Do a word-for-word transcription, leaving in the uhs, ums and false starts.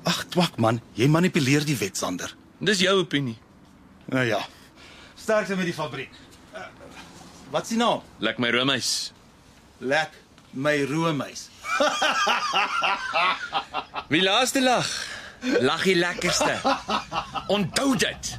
Ag, twak man, jy manipuleer die wet, Sander. Dis jou opinie. Nou ja. Sterkte met die fabriek. Uh, wat is die naam? Lek my roomys. Lek my roomys. Wie laaste lag? Lag die lekkerste. Onthou dit.